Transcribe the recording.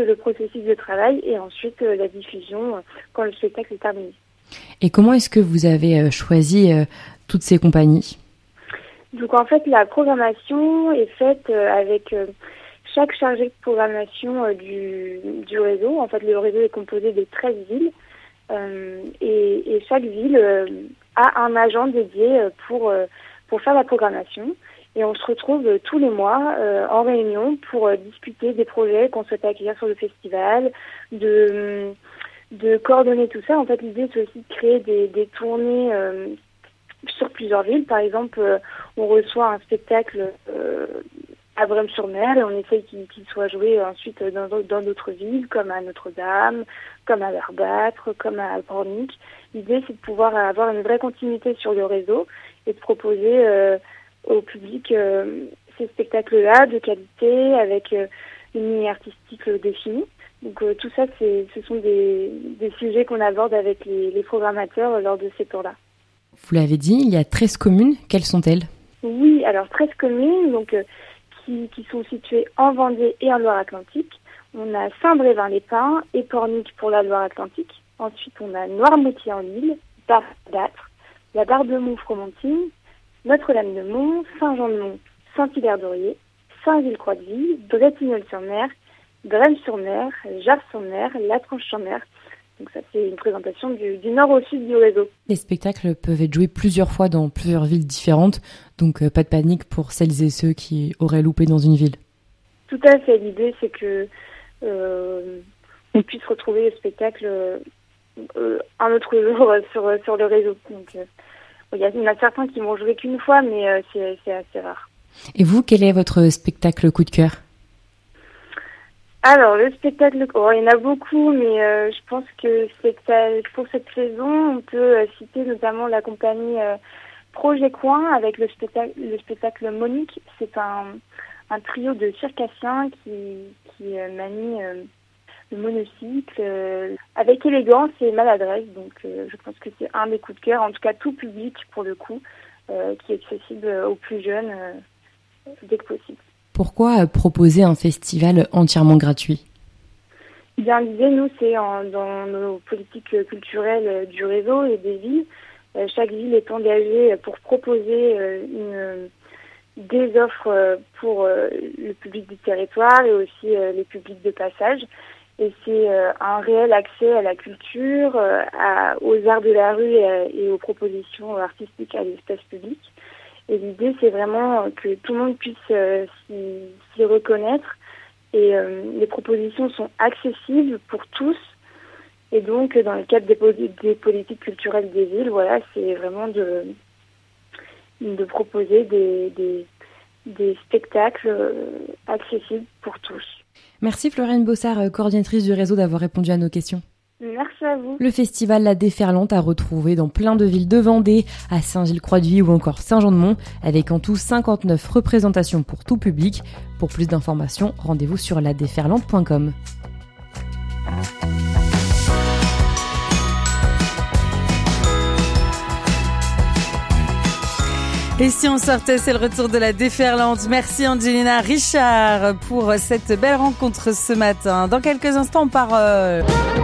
le processus de travail et ensuite la diffusion quand le spectacle est terminé. Et comment est-ce que vous avez choisi toutes ces compagnies ? Donc en fait, la programmation est faite avec chaque chargé de programmation du réseau. En fait, le réseau est composé de 13 villes et chaque ville a un agent dédié pour faire la programmation. Et on se retrouve tous les mois en réunion pour discuter des projets qu'on souhaite accueillir sur le festival, de coordonner tout ça. En fait, l'idée, c'est aussi de créer des tournées sur plusieurs villes. Par exemple, on reçoit un spectacle à Brême-sur-Mer et on essaye qu'il soit joué ensuite dans d'autres villes, comme à Notre-Dame, comme à Verdâtre, comme à Pornic. L'idée, c'est de pouvoir avoir une vraie continuité sur le réseau et de proposer au public ces spectacles-là de qualité avec une ligne artistique définie. Donc tout ça, ce sont des sujets qu'on aborde avec les programmateurs lors de ces tours-là. Vous l'avez dit, il y a 13 communes. Quelles sont-elles ? Oui, alors 13 communes donc, qui sont situées en Vendée et en Loire-Atlantique. On a Saint-Brévin-les-Pins et Pornic pour la Loire-Atlantique. Ensuite, on a Noirmoutier en Lille, Verdâtre, la Barbe-Mont-Fromentine, Notre-Dame-de-Mont, Saint-Jean-de-Mont, Saint-Hilaire-d'Aurier, Saint-Gilles-Croix-de-Vie, Bretignolles-sur-Mer, Brême-sur-Mer, Jars-sur-Mer, La Tranche-sur-Mer. Donc ça, c'est une présentation du nord au sud du réseau. Les spectacles peuvent être joués plusieurs fois dans plusieurs villes différentes, donc pas de panique pour celles et ceux qui auraient loupé dans une ville. Tout à fait. L'idée, c'est que on puisse retrouver le spectacle un autre jour sur le réseau. Donc, il y en a certains qui vont jouer qu'une fois, mais c'est assez rare. Et vous, quel est votre spectacle coup de cœur ? Alors, le spectacle, il y en a beaucoup, mais je pense que pour cette saison, on peut citer notamment la compagnie Projet Coin avec le spectacle Monique. C'est un trio de circassiens qui manie le monocycle avec élégance et maladresse. Donc, je pense que c'est un des coups de cœur, en tout cas tout public pour le coup, qui est accessible aux plus jeunes dès que possible. Pourquoi proposer un festival entièrement gratuit ? Bien, l'idée, nous, c'est dans nos politiques culturelles du réseau et des villes. Chaque ville est engagée pour proposer des offres pour le public du territoire et aussi les publics de passage. Et c'est un réel accès à la culture, aux arts de la rue et aux propositions artistiques à l'espace public. Et l'idée, c'est vraiment que tout le monde puisse s'y reconnaître. Et les propositions sont accessibles pour tous. Et donc, dans le cadre des politiques culturelles des villes, voilà, c'est vraiment de proposer des spectacles accessibles pour tous. Merci Floriane Bossard, coordinatrice du réseau, d'avoir répondu à nos questions. Merci à vous. Le festival La Déferlante à retrouver dans plein de villes de Vendée, à Saint-Gilles-Croix-de-Vie ou encore Saint-Jean-de-Mont, avec en tout 59 représentations pour tout public. Pour plus d'informations, rendez-vous sur ladéferlante.com. Et si on sortait, c'est le retour de La Déferlante. Merci Angelina Richard pour cette belle rencontre ce matin. Dans quelques instants, on part...